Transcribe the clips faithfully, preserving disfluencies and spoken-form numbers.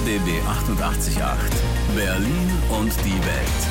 D B achtundachtzig Komma acht. Berlin und die Welt.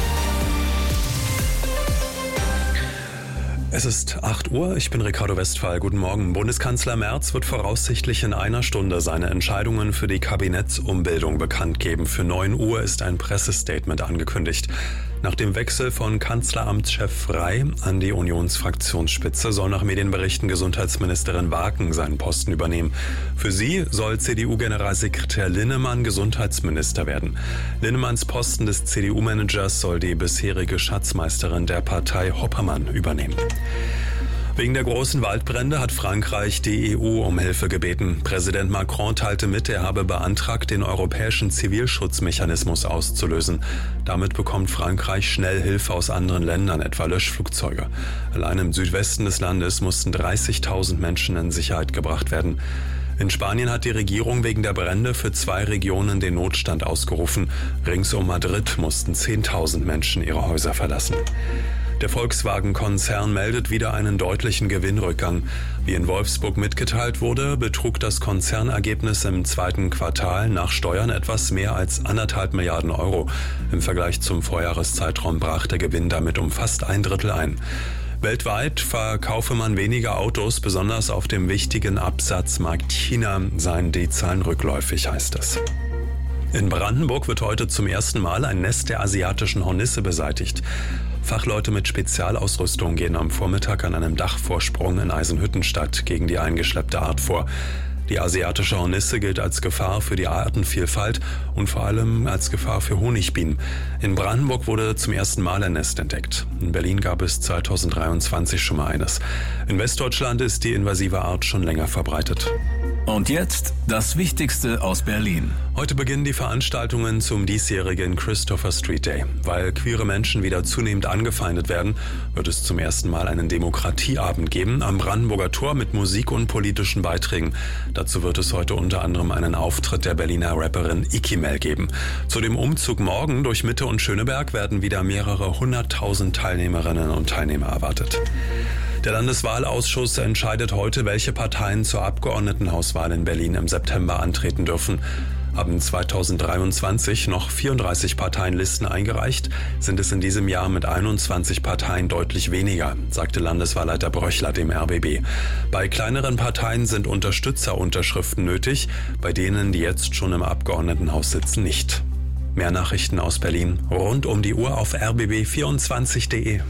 Es ist acht Uhr, ich bin Ricardo Westphal. Guten Morgen. Bundeskanzler Merz wird voraussichtlich in einer Stunde seine Entscheidungen für die Kabinettsumbildung bekannt geben. Für neun Uhr ist ein Pressestatement angekündigt. Nach dem Wechsel von Kanzleramtschef Frey an die Unionsfraktionsspitze soll nach Medienberichten Gesundheitsministerin Waken seinen Posten übernehmen. Für sie soll C D U-Generalsekretär Linnemann Gesundheitsminister werden. Linnemanns Posten des C D U-Managers soll die bisherige Schatzmeisterin der Partei Hoppermann übernehmen. Wegen der großen Waldbrände hat Frankreich die E U um Hilfe gebeten. Präsident Macron teilte mit, er habe beantragt, den europäischen Zivilschutzmechanismus auszulösen. Damit bekommt Frankreich schnell Hilfe aus anderen Ländern, etwa Löschflugzeuge. Allein im Südwesten des Landes mussten dreißigtausend Menschen in Sicherheit gebracht werden. In Spanien hat die Regierung wegen der Brände für zwei Regionen den Notstand ausgerufen. Rings um Madrid mussten zehntausend Menschen ihre Häuser verlassen. Der Volkswagen-Konzern meldet wieder einen deutlichen Gewinnrückgang. Wie in Wolfsburg mitgeteilt wurde, betrug das Konzernergebnis im zweiten Quartal nach Steuern etwas mehr als anderthalb Milliarden Euro. Im Vergleich zum Vorjahreszeitraum brach der Gewinn damit um fast ein Drittel ein. Weltweit verkaufe man weniger Autos, besonders auf dem wichtigen Absatzmarkt China seien die Zahlen rückläufig, heißt es. In Brandenburg wird heute zum ersten Mal ein Nest der asiatischen Hornisse beseitigt. Fachleute mit Spezialausrüstung gehen am Vormittag an einem Dachvorsprung in Eisenhüttenstadt gegen die eingeschleppte Art vor. Die asiatische Hornisse gilt als Gefahr für die Artenvielfalt und vor allem als Gefahr für Honigbienen. In Brandenburg wurde zum ersten Mal ein Nest entdeckt. In Berlin gab es zweitausenddreiundzwanzig schon mal eines. In Westdeutschland ist die invasive Art schon länger verbreitet. Und jetzt das Wichtigste aus Berlin. Heute beginnen die Veranstaltungen zum diesjährigen Christopher Street Day. Weil queere Menschen wieder zunehmend angefeindet werden, wird es zum ersten Mal einen Demokratieabend geben am Brandenburger Tor mit Musik und politischen Beiträgen. Dazu wird es heute unter anderem einen Auftritt der Berliner Rapperin Ikimel geben. Zu dem Umzug morgen durch Mitte und Schöneberg werden wieder mehrere hunderttausend Teilnehmerinnen und Teilnehmer erwartet. Der Landeswahlausschuss entscheidet heute, welche Parteien zur Abgeordnetenhauswahl in Berlin im September antreten dürfen. Haben zweitausenddreiundzwanzig noch vierunddreißig Parteienlisten eingereicht, sind es in diesem Jahr mit einundzwanzig Parteien deutlich weniger, sagte Landeswahlleiter Bröchler dem R B B. Bei kleineren Parteien sind Unterstützerunterschriften nötig, bei denen, die jetzt schon im Abgeordnetenhaus sitzen, nicht. Mehr Nachrichten aus Berlin rund um die Uhr auf r b b vierundzwanzig punkt de.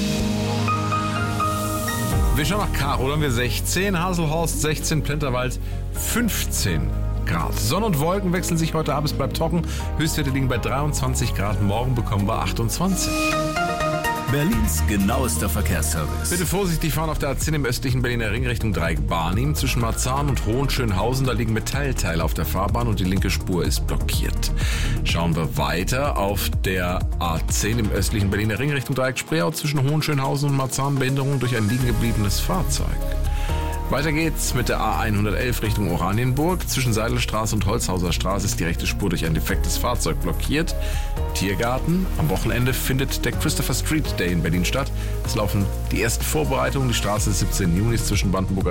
Wir schauen nach Karo, da haben wir sechzehn, Haselhorst sechzehn, Plenterwald fünfzehn Grad. Sonne und Wolken wechseln sich heute ab, es bleibt trocken. Höchstwerte liegen bei dreiundzwanzig Grad, morgen bekommen wir achtundzwanzig. Berlins genauester Verkehrsservice. Bitte vorsichtig fahren auf der A zehn im östlichen Berliner Ring Richtung Dreieck Barnim. Zwischen Marzahn und Hohenschönhausen, da liegen Metallteile auf der Fahrbahn und die linke Spur ist blockiert. Schauen wir weiter auf der A zehn im östlichen Berliner Ring Richtung Dreieck Spreeau zwischen Hohenschönhausen und Marzahn, Behinderung durch ein liegen gebliebenes Fahrzeug. Weiter geht's mit der A hundertelf Richtung Oranienburg. Zwischen Seidelstraße und Holzhauser Straße ist die rechte Spur durch ein defektes Fahrzeug blockiert. Tiergarten. Am Wochenende findet der Christopher Street Day in Berlin statt. Es laufen die ersten Vorbereitungen. Die Straße des siebzehnten Juni zwischen Brandenburger